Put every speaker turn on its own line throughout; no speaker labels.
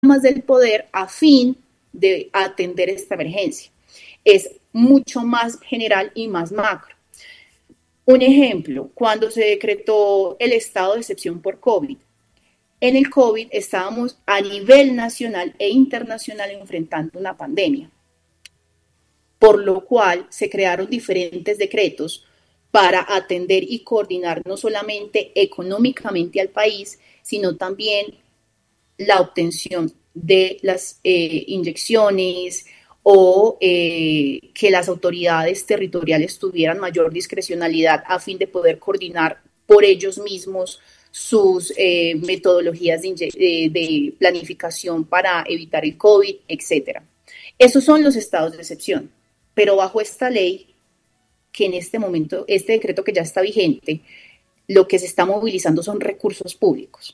ramas del poder a fin de atender esta emergencia. Es mucho más general y más macro. Un ejemplo, cuando se decretó el estado de excepción por COVID, en el COVID estábamos a nivel nacional e internacional enfrentando una pandemia, por lo cual se crearon diferentes decretos para atender y coordinar no solamente económicamente al país, sino también la obtención de las inyecciones o que las autoridades territoriales tuvieran mayor discrecionalidad a fin de poder coordinar por ellos mismos sus metodologías de planificación para evitar el COVID, etcétera. Esos son los estados de excepción, pero bajo esta ley, que en este momento, este decreto que ya está vigente, lo que se está movilizando son recursos públicos.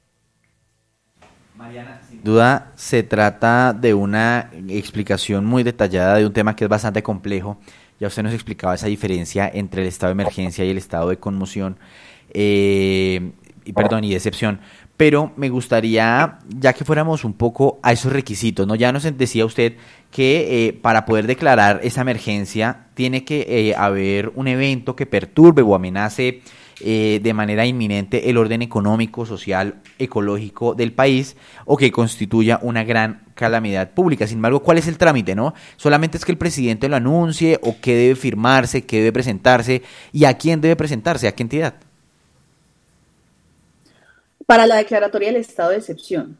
Mariana, sin duda se trata de una explicación muy detallada de un tema que es bastante complejo. Ya usted nos explicaba esa diferencia entre el estado de emergencia y el estado de conmoción y de excepción. Pero me gustaría, ya que fuéramos un poco a esos requisitos, ¿no? Ya nos decía usted que para poder declarar esa emergencia tiene que haber un evento que perturbe o amenace de manera inminente el orden económico, social, ecológico del país o que constituya una gran calamidad pública. Sin embargo, ¿cuál es el trámite, no? Solamente es que el presidente lo anuncie o qué debe firmarse, qué debe presentarse y a quién debe presentarse, a qué entidad.
Para la declaratoria del estado de excepción.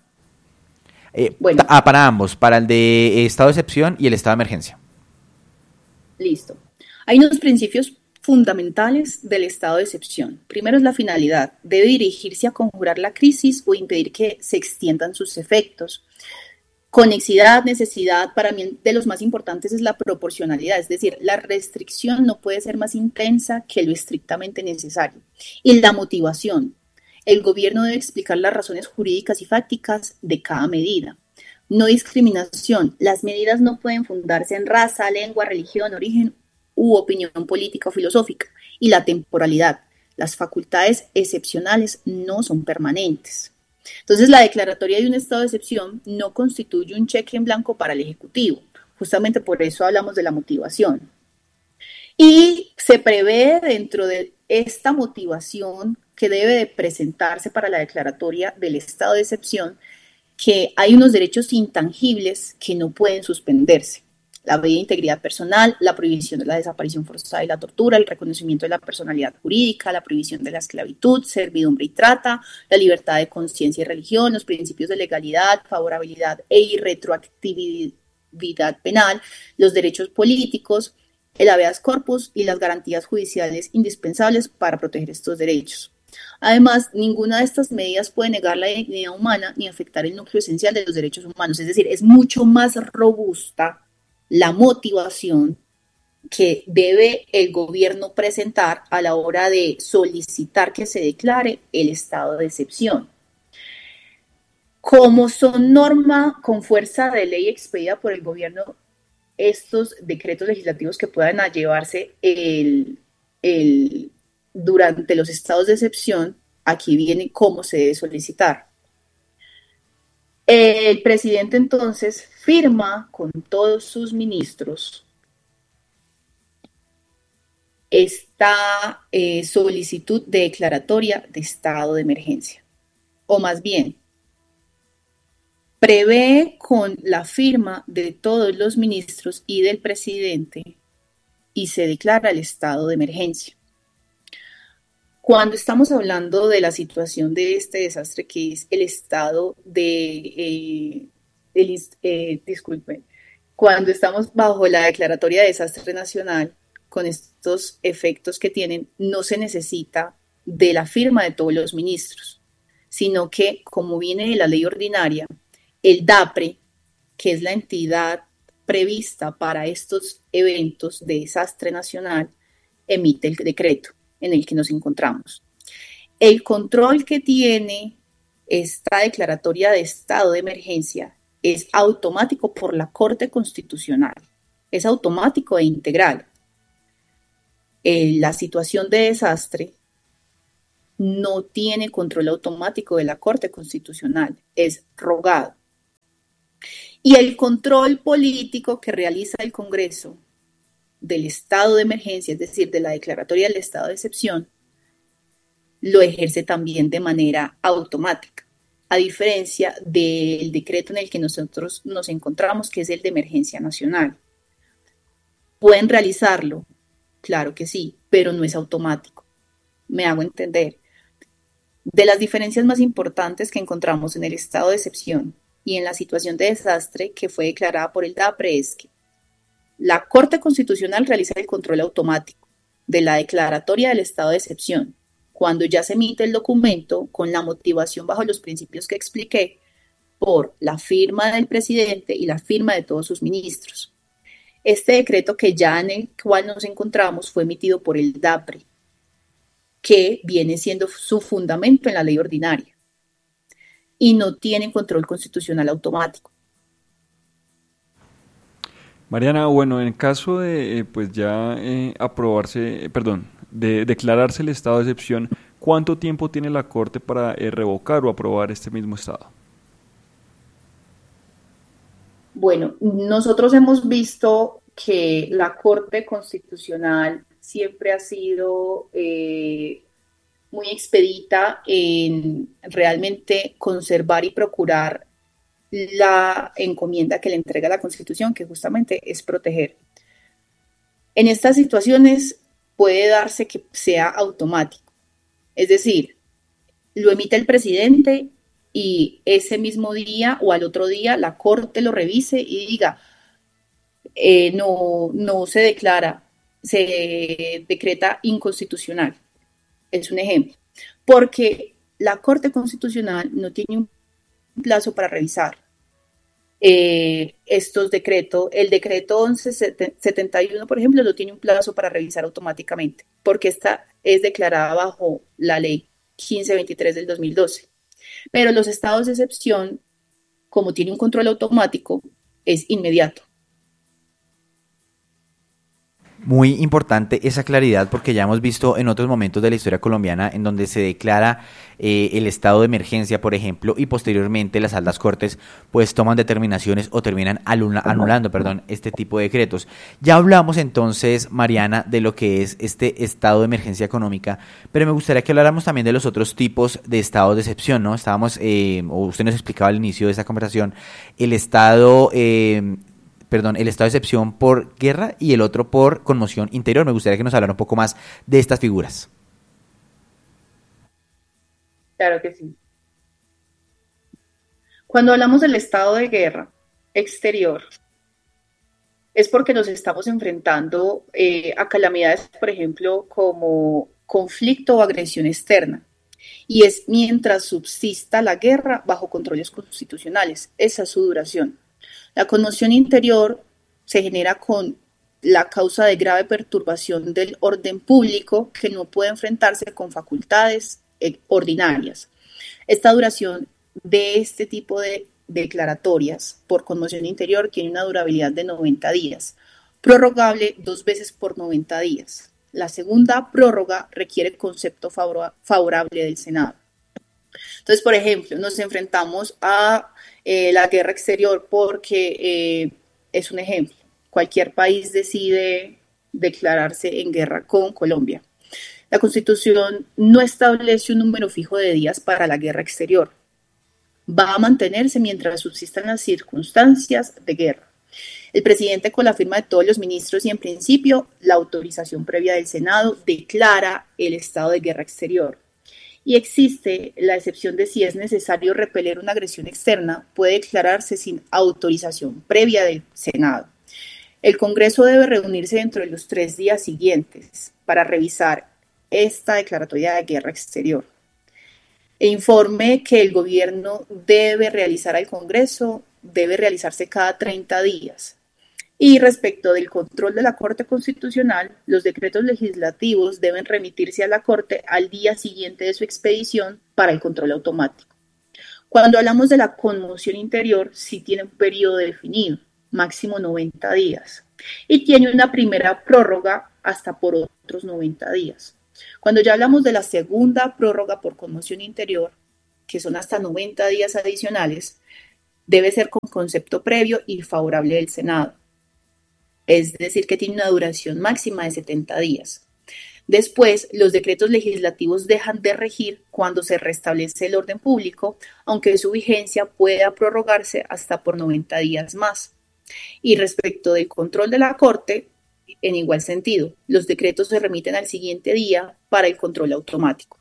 Para ambos, para el de estado de excepción y el estado de emergencia.
Listo. Hay unos principios fundamentales del estado de excepción. Primero es la finalidad. Debe dirigirse a conjurar la crisis o impedir que se extiendan sus efectos. Conexidad, necesidad, para mí de los más importantes es la proporcionalidad, es decir, la restricción no puede ser más intensa que lo estrictamente necesario. Y la motivación. El gobierno debe explicar las razones jurídicas y fácticas de cada medida. No discriminación. Las medidas no pueden fundarse en raza, lengua, religión, origen u opinión política o filosófica. Y la temporalidad. Las facultades excepcionales no son permanentes. Entonces, la declaratoria de un estado de excepción no constituye un cheque en blanco para el Ejecutivo. Justamente por eso hablamos de la motivación. Y se prevé dentro de esta motivación que debe de presentarse para la declaratoria del estado de excepción que hay unos derechos intangibles que no pueden suspenderse. La vida de integridad personal, la prohibición de la desaparición forzada y la tortura, el reconocimiento de la personalidad jurídica, la prohibición de la esclavitud, servidumbre y trata, la libertad de conciencia y religión, los principios de legalidad, favorabilidad e irretroactividad penal, los derechos políticos, el habeas corpus y las garantías judiciales indispensables para proteger estos derechos. Además, ninguna de estas medidas puede negar la dignidad humana ni afectar el núcleo esencial de los derechos humanos. Es decir, es mucho más robusta la motivación que debe el gobierno presentar a la hora de solicitar que se declare el estado de excepción. Como son norma con fuerza de ley expedida por el gobierno, estos decretos legislativos que puedan llevarse durante los estados de excepción, aquí viene cómo se debe solicitar. El presidente entonces firma con todos sus ministros esta solicitud de declaratoria de estado de emergencia. O más bien, prevé con la firma de todos los ministros y del presidente y se declara el estado de emergencia. Cuando estamos hablando de la situación de este desastre que es el estado de, disculpen, cuando estamos bajo la declaratoria de desastre nacional, con estos efectos que tienen, no se necesita de la firma de todos los ministros, sino que, como viene de la ley ordinaria, el DAPRE, que es la entidad prevista para estos eventos de desastre nacional, emite el decreto en el que nos encontramos. El control que tiene esta declaratoria de estado de emergencia es automático por la Corte Constitucional, es automático e integral. La situación de desastre no tiene control automático de la Corte Constitucional, es rogado. Y el control político que realiza el Congreso del estado de emergencia, es decir, de la declaratoria del estado de excepción, lo ejerce también de manera automática, a diferencia del decreto en el que nosotros nos encontramos, que es el de emergencia nacional. ¿Pueden realizarlo? Claro que sí, pero no es automático. Me hago entender. De las diferencias más importantes que encontramos en el estado de excepción y en la situación de desastre que fue declarada por el DAPRE es que la Corte Constitucional realiza el control automático de la declaratoria del estado de excepción cuando ya se emite el documento con la motivación bajo los principios que expliqué por la firma del presidente y la firma de todos sus ministros. Este decreto que ya en el cual nos encontramos fue emitido por el DAPRE, que viene siendo su fundamento en la ley ordinaria y no tiene control constitucional automático.
Mariana, bueno, en caso de pues ya de declararse el estado de excepción, ¿cuánto tiempo tiene la Corte para revocar o aprobar este mismo estado?
Bueno, nosotros hemos visto que la Corte Constitucional siempre ha sido muy expedita en realmente conservar y procurar la encomienda que le entrega la Constitución, que justamente es proteger. En estas situaciones puede darse que sea automático, es decir, lo emite el presidente y ese mismo día o al otro día la Corte lo revise y diga, no se declara, se decreta inconstitucional. Es un ejemplo. Porque la Corte Constitucional no tiene un plazo para revisar estos decretos. El decreto 1171, por ejemplo, no tiene un plazo para revisar automáticamente, porque esta es declarada bajo la ley 1523 del 2012. Pero los estados de excepción, como tiene un control automático, es inmediato.
Muy importante esa claridad porque ya hemos visto en otros momentos de la historia colombiana en donde se declara el estado de emergencia, por ejemplo, y posteriormente las altas cortes pues toman determinaciones o terminan anulando, este tipo de decretos. Ya hablamos entonces, Mariana, de lo que es este estado de emergencia económica, pero me gustaría que habláramos también de los otros tipos de estados de excepción, ¿no? Estábamos, o usted nos explicaba al inicio de esta conversación, el estado el estado de excepción por guerra y el otro por conmoción interior. Me gustaría que nos hablara un poco más de estas figuras.
Claro que sí. Cuando hablamos del estado de guerra exterior, es porque nos estamos enfrentando a calamidades, por ejemplo, como conflicto o agresión externa. Y es mientras subsista la guerra bajo controles constitucionales. Esa es su duración. La conmoción interior se genera con la causa de grave perturbación del orden público que no puede enfrentarse con facultades ordinarias. Esta duración de este tipo de declaratorias por conmoción interior tiene una durabilidad de 90 días, prorrogable 2 veces por 90 días. La segunda prórroga requiere concepto favorable del Senado. Entonces, por ejemplo, nos enfrentamos a la guerra exterior porque es un ejemplo. Cualquier país decide declararse en guerra con Colombia. La Constitución no establece un número fijo de días para la guerra exterior. Va a mantenerse mientras subsistan las circunstancias de guerra. El presidente, con la firma de todos los ministros y en principio la autorización previa del Senado, declara el estado de guerra exterior. Y existe la excepción de si es necesario repeler una agresión externa, puede declararse sin autorización previa del Senado. El Congreso debe reunirse dentro de los 3 días siguientes para revisar esta declaratoria de guerra exterior. E informe que el gobierno debe realizar al Congreso debe realizarse cada 30 días. Y respecto del control de la Corte Constitucional, los decretos legislativos deben remitirse a la Corte al día siguiente de su expedición para el control automático. Cuando hablamos de la conmoción interior, sí tiene un periodo definido, máximo 90 días, y tiene una primera prórroga hasta por otros 90 días. Cuando ya hablamos de la segunda prórroga por conmoción interior, que son hasta 90 días adicionales, Debe ser con concepto previo y favorable del Senado. Es decir, que tiene una duración máxima de 70 días. Después, los decretos legislativos dejan de regir cuando se restablece el orden público, aunque su vigencia pueda prorrogarse hasta por 90 días más. Y respecto del control de la Corte, en igual sentido, los decretos se remiten al siguiente día para el control automático.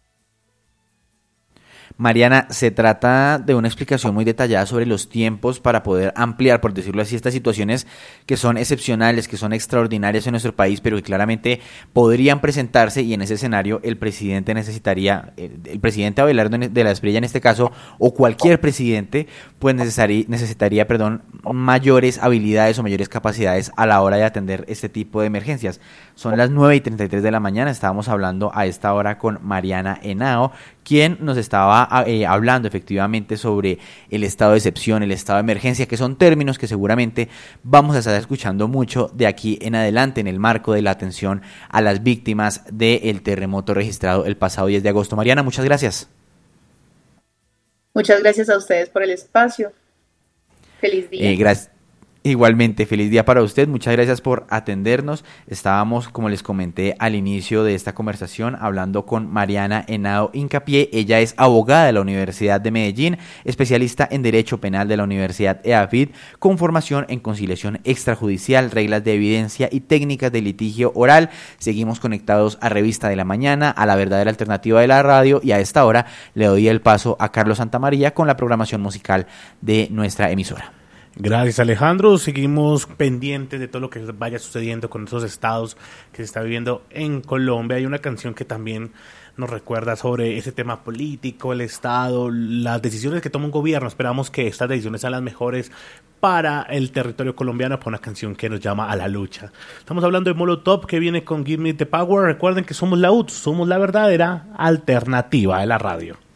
Mariana, se trata de una explicación muy detallada sobre los tiempos para poder ampliar, por decirlo así, estas situaciones que son excepcionales, que son extraordinarias en nuestro país, pero que claramente podrían presentarse, y en ese escenario el presidente necesitaría, el presidente Abelardo de la Espriella en este caso, o cualquier presidente, pues necesitaría, mayores habilidades o mayores capacidades a la hora de atender este tipo de emergencias. Son las 9:33 de la mañana, estábamos hablando a esta hora con Mariana Henao, quien nos estaba hablando efectivamente sobre el estado de excepción, el estado de emergencia, que son términos que seguramente vamos a estar escuchando mucho de aquí en adelante en el marco de la atención a las víctimas del terremoto registrado el pasado 10 de agosto. Mariana, muchas gracias.
Muchas gracias a ustedes por el espacio. Feliz día.
Gracias. Igualmente, feliz día para usted, muchas gracias por atendernos. Estábamos, como les comenté al inicio de esta conversación, hablando con Mariana Henao Hincapié. Ella es abogada de la Universidad de Medellín, especialista en Derecho Penal de la Universidad EAFIT, con formación en conciliación extrajudicial, reglas de evidencia y técnicas de litigio oral. Seguimos conectados a Revista de la Mañana, a La Verdadera Alternativa de la Radio, y a esta hora le doy el paso a Carlos Santamaría con la programación musical de nuestra emisora.
Gracias, Alejandro. Seguimos pendientes de todo lo que vaya sucediendo con esos estados que se está viviendo en Colombia. Hay una canción que también nos recuerda sobre ese tema político, el estado, las decisiones que toma un gobierno. Esperamos que estas decisiones sean las mejores para el territorio colombiano, para una canción que nos llama a la lucha. Estamos hablando de Molotov, que viene con Give Me the Power. Recuerden que somos la UTS, somos la verdadera alternativa de la radio.